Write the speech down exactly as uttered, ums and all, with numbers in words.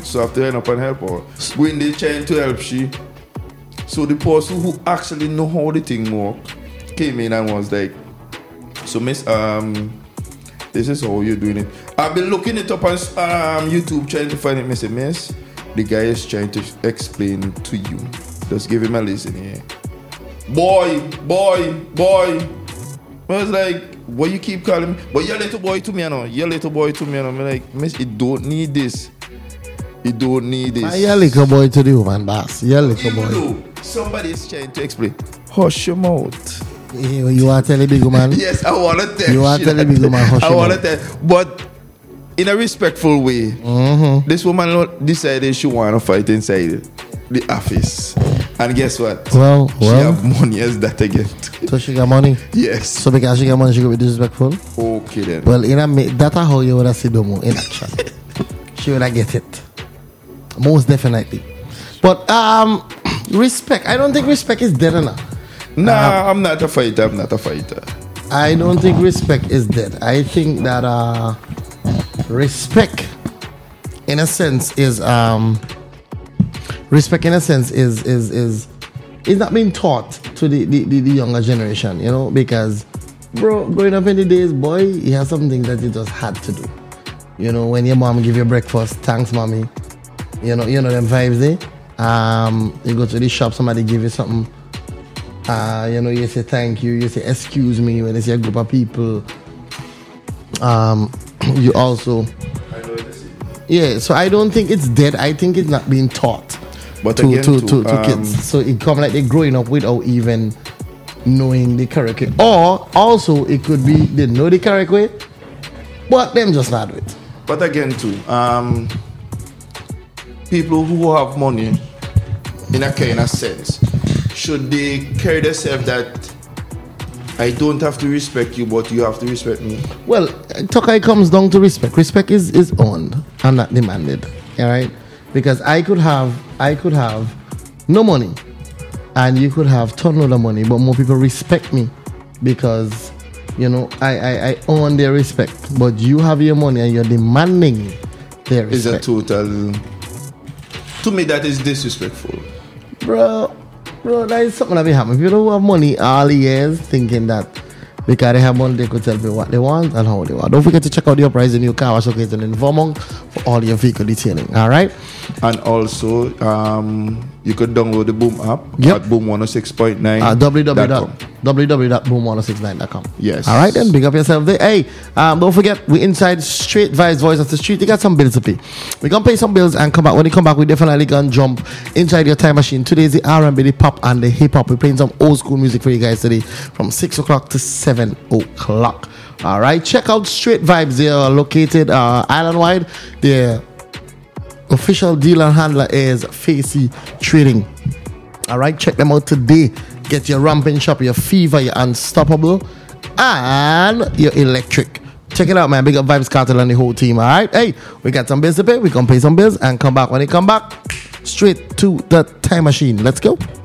So I have to end up and help her. When they trying to help she, so the person who actually know how the thing work came in and was like, so miss, um, this is how you're doing it. I've been looking it up on um, YouTube trying to find it, miss, miss. The guy is trying to explain to you. Just give him a listen here. Boy, boy, boy. I was like, why you keep calling me? But you're little boy to me, you know. You're little boy to me, you know. I'm like, miss, you don't need this. You don't need this. You're little boy to the woman, boss. You're little boy. Though, somebody is trying to explain. Hush your mouth. You, you want to tell a big woman? Yes, I want to tell you. want to tell a big woman, hush I your want mouth. to tell. But in a respectful way, mm-hmm. this woman decided she want to fight inside the office. And guess what? Well, she well. have money as that again. So she got money? Yes. So because she got money, she could be disrespectful? Okay then. Well, in a, that's how you would have seen Domo in action. She would have get it. Most definitely. But um, respect. I don't think respect is dead enough. Nah, um, I'm not a fighter. I'm not a fighter. I don't think respect is dead. I think that uh, respect, in a sense, is um, respect in a sense is is is is not being taught to the, the, the, the younger generation, you know, because bro, growing up in the days, boy, you have some things that you just had to do. You know, when your mom give you breakfast, thanks mommy. You know, you know them vibes there. Um, you go to the shop, somebody give you something. Uh, you know, you say thank you, you say excuse me when they see a group of people. Um, you also, I know this. yeah. So I don't think it's dead. I think it's not being taught but to again, to, to, to, to um, kids. So it come like they're growing up without even knowing the correct way. Or also it could be they know the correct way, but them just not do it. But again, too, um, people who have money, in a kind of sense, should they carry themselves that I don't have to respect you, but you have to respect me? Well, Tokai comes down to respect. Respect is, is earned and not demanded. All right, because I could have I could have no money, and you could have ton load of money, but more people respect me because you know I, I, I earn their respect. But you have your money and you're demanding their respect. Is a total. To me, that is disrespectful, bro. Bro, that is something that be happening. People who have money all the years thinking that because they have money, they could tell me what they want and how they want. Don't forget to check out the Uprising New Car Wash located in Vermont for all your vehicle detailing. All right? And also, um, you could download the Boom app yep. at boom one oh six point nine. Uh, w w w dot boom one oh six nine dot com. Yes. All right, then. Big up yourself there. Hey, um, don't forget, we inside Straight Vibes Voice of the Street. You got some bills to pay. We're going to pay some bills and come back. When you come back, we definitely going to jump inside your time machine. Today is the R and B, the pop, and the hip-hop. We're playing some old school music for you guys today from six o'clock to seven o'clock. All right. Check out Straight Vibes. They are located uh, island-wide. Their official dealer and handler is Facey Trading. All right. Check them out today. Get your ramping shop, your fever, your unstoppable, and your electric. Check it out, man. Big up Vibes Cartel and the whole team. All right. Hey, we got some bills to pay. We can pay some bills and come back. When they come back, straight to the time machine. Let's go.